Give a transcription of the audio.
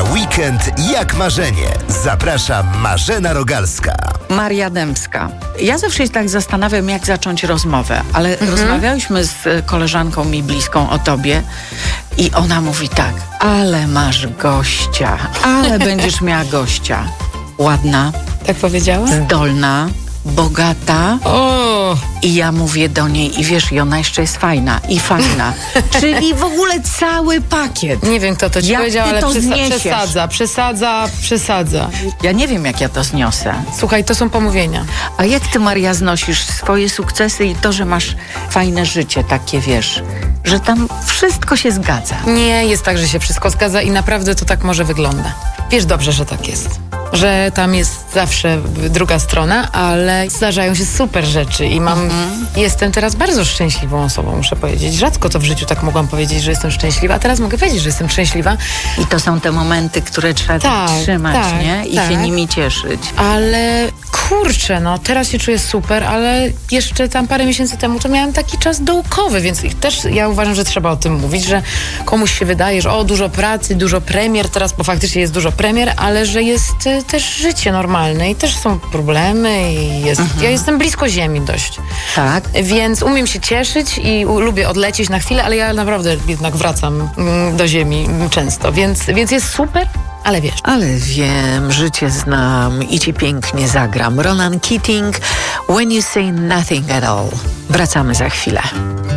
Na weekend jak marzenie. Zaprasza Marzena Rogalska. Maria Dębska. Ja zawsze się tak zastanawiam, jak zacząć rozmowę, ale rozmawiałyśmy z koleżanką mi bliską o tobie i ona mówi tak: ale masz gościa, ale będziesz miała gościa. Ładna, Tak powiedziała? zdolna, bogata. O! I ja mówię do niej, i wiesz, i ona jeszcze jest fajna. Czyli w ogóle cały pakiet. Nie wiem, kto to ci Jak powiedział, ty ale to zniesiesz? przesadza. Ja nie wiem, jak ja to zniosę. Słuchaj, to są pomówienia. A jak ty, Maria, znosisz swoje sukcesy i to, że masz fajne życie takie, wiesz, że tam wszystko się zgadza? Nie jest tak, że się wszystko zgadza i naprawdę to tak może wygląda. Wiesz dobrze, że tak jest. Że tam jest zawsze druga strona, ale zdarzają się super rzeczy i jestem teraz bardzo szczęśliwą osobą, muszę powiedzieć. Rzadko to w życiu tak mogłam powiedzieć, że jestem szczęśliwa, a teraz mogę powiedzieć, że jestem szczęśliwa. I to są te momenty, które trzeba trzymać, nie? I się nimi cieszyć. Ale kurczę, no teraz się czuję super, ale jeszcze tam parę miesięcy temu to miałam taki czas dołkowy, więc też ja uważam, że trzeba o tym mówić, że komuś się wydaje, że dużo pracy, dużo premier, teraz bo faktycznie jest dużo premier, ale że jest też życie normalne i też są problemy i ja jestem blisko ziemi dość. Tak. Więc umiem się cieszyć i lubię odlecieć na chwilę, ale ja naprawdę jednak wracam do ziemi często, więc jest super. Ale wiesz. Ale wiem, życie znam i ci pięknie zagram. Ronan Keating, When You Say Nothing at All. Wracamy za chwilę.